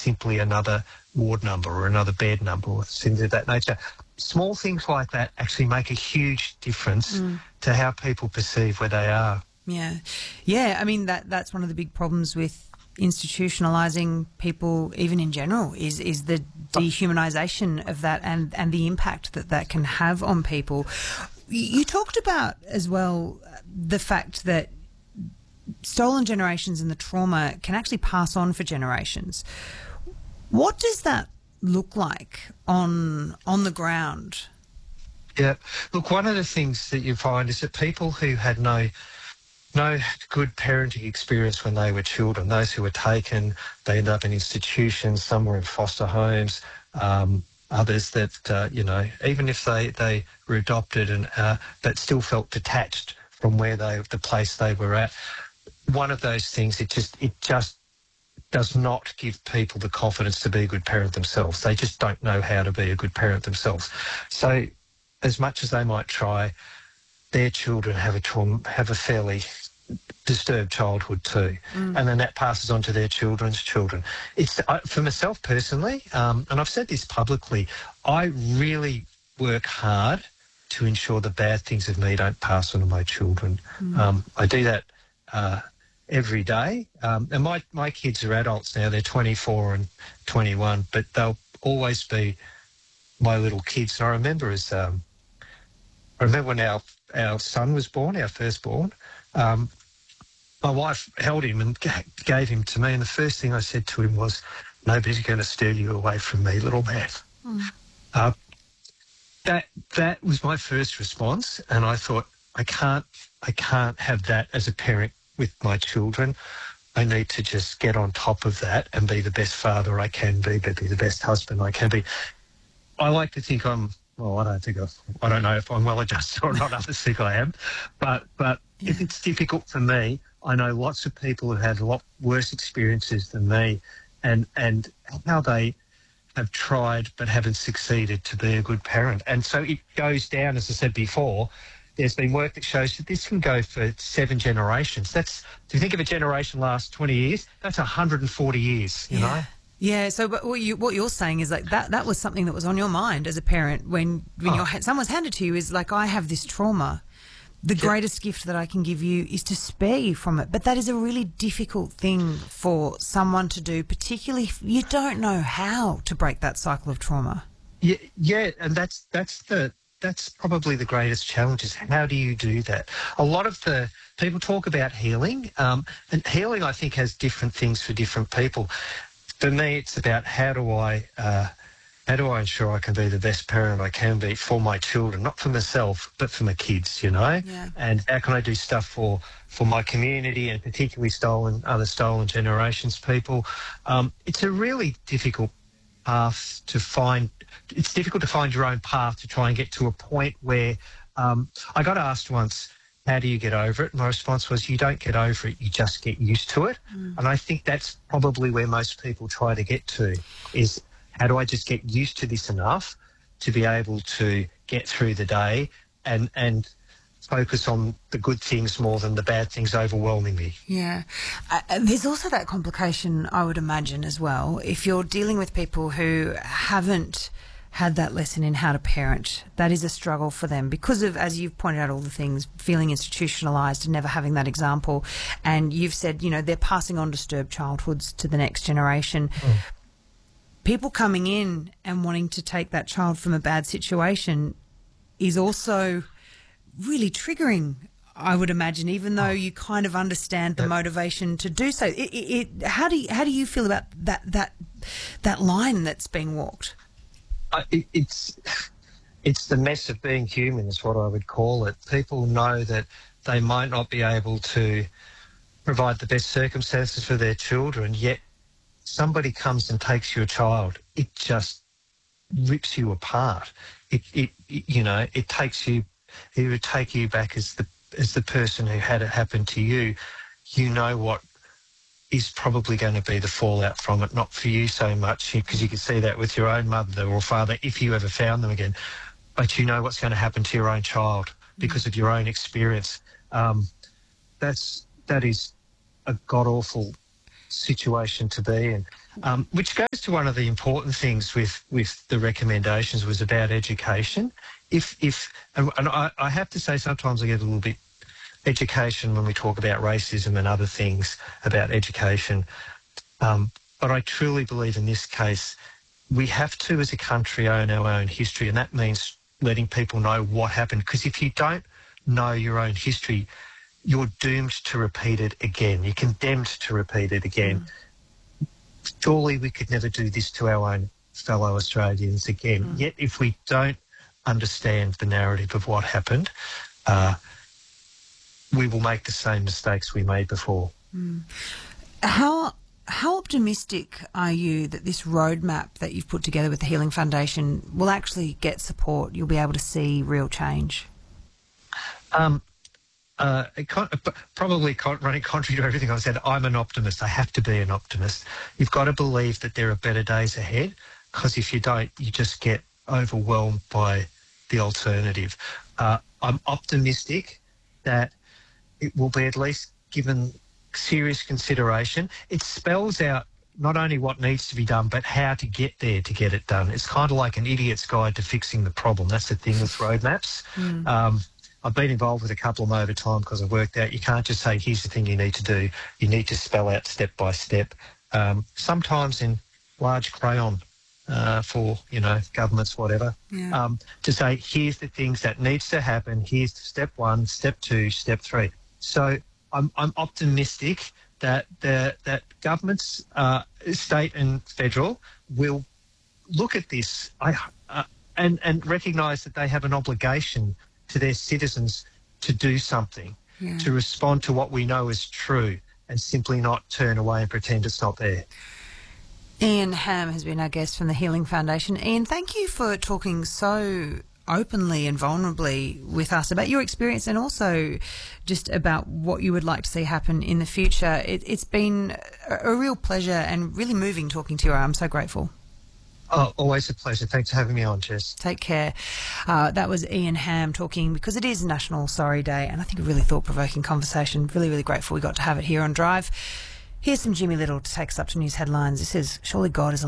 simply another ward number or another bed number or things of that nature. Small things like that actually make a huge difference to how people perceive where they are. Yeah. Yeah, I mean, that's one of the big problems with institutionalising people, even in general, is the dehumanisation of that and the impact that can have on people. You talked about as well the fact that stolen generations and the trauma can actually pass on for generations. What does that look like on the ground? Yeah. Look, one of the things that you find is that people who had no good parenting experience when they were children, those who were taken, they end up in institutions, some were in foster homes, others that, even if they were adopted and but still felt detached from the place they were at. One of those things, it just does not give people the confidence to be a good parent themselves. They just don't know how to be a good parent themselves. So as much as they might try, their children have a fairly disturbed childhood too, and then that passes on to their children's children. For myself personally, and I've said this publicly, I really work hard to ensure the bad things of me don't pass on to my children. I do that every day, and my kids are adults now. They're 24 and 21, but they'll always be my little kids. And I remember when our son was born, our firstborn, my wife held him and gave him to me, and the first thing I said to him was, "Nobody's going to steal you away from me, little man." That was my first response, and I thought, I can't have that as a parent with my children. I need to just get on top of that and be the best father I can be the best husband I can be. I like to think I don't know if I'm well adjusted or not. Others think I am, but if it's difficult for me, I know lots of people who had a lot worse experiences than me, and how they have tried but haven't succeeded to be a good parent. And so it goes down, as I said before. There's been work that shows that this can go for 7 generations. If you think of a generation lasts 20 years, that's 140 years, you know? Yeah, so but what you're saying is like that was something that was on your mind as a parent when someone's handed to you is like, I have this trauma. The greatest gift that I can give you is to spare you from it. But that is a really difficult thing for someone to do, particularly if you don't know how to break that cycle of trauma. Yeah, and that's probably the greatest challenge is how do you do that? A lot of the people talk about healing, and healing I think has different things for different people. For me, it's about how do I ensure I can be the best parent I can be for my children, not for myself, but for my kids, you know? Yeah. And how can I do stuff for my community and particularly other stolen generations people? It's a really difficult path to find. It's difficult to find your own path to try and get to a point where I got asked once, how do you get over it? My response was, you don't get over it, you just get used to it. And I think that's probably where most people try to get to is, how do I just get used to this enough to be able to get through the day and focus on the good things more than the bad things overwhelming me? Yeah. There's also that complication, I would imagine, as well. If you're dealing with people who haven't had that lesson in how to parent, that is a struggle for them because of, as you've pointed out, all the things, feeling institutionalised and never having that example. And you've said, they're passing on disturbed childhoods to the next generation. People coming in and wanting to take that child from a bad situation is also really triggering, I would imagine, even though you kind of understand the motivation to do so. How do you feel about that line that's being walked? It's the mess of being human is what I would call it. People know that they might not be able to provide the best circumstances for their children, yet somebody comes and takes your child, it just rips you apart. It takes you. It would take you back as the person who had it happen to you. You know what is probably going to be the fallout from it, not for you so much, because you can see that with your own mother or father if you ever found them again. But you know what's going to happen to your own child because of your own experience. That is a god-awful situation to be in. Which goes to one of the important things with the recommendations was about education. And I have to say sometimes I get a little bit education when we talk about racism and other things about education. But I truly believe in this case, we have to, as a country, own our own history, and that means letting people know what happened. Because if you don't know your own history, you're doomed to repeat it again. You're condemned to repeat it again. Surely we could never do this to our own fellow Australians again. Yet if we don't understand the narrative of what happened, we will make the same mistakes we made before. How optimistic are you that this roadmap that you've put together with the Healing Foundation will actually get support? You'll be able to see real change? Probably running contrary to everything I've said, I'm an optimist. I have to be an optimist. You've got to believe that there are better days ahead, because if you don't, you just get overwhelmed by the alternative. I'm optimistic that it will be at least given serious consideration. It spells out not only what needs to be done, but how to get there to get it done. It's kind of like an idiot's guide to fixing the problem. That's the thing with roadmaps. I've been involved with a couple of them over time because I've worked out you can't just say, here's the thing you need to do. You need to spell out step by step, sometimes in large crayon for, governments, whatever, to say, here's the things that needs to happen. Here's step 1, step 2, step 3. So I'm optimistic that that governments, state and federal, will look at this and recognise that they have an obligation to their citizens to do something, to respond to what we know is true, and simply not turn away and pretend it's not there. Ian Hamm has been our guest from the Healing Foundation. Ian, thank you for talking so openly and vulnerably with us about your experience and also just about what you would like to see happen in the future. It's been a real pleasure and really moving talking to you. I'm so grateful. Oh, always a pleasure. Thanks for having me on, Jess. Take care. That was Ian Hamm talking, because it is National Sorry Day, and I think a really thought-provoking conversation. Really, really grateful we got to have it here on Drive. Here's some Jimmy Little to take us up to news headlines. This is Surely God is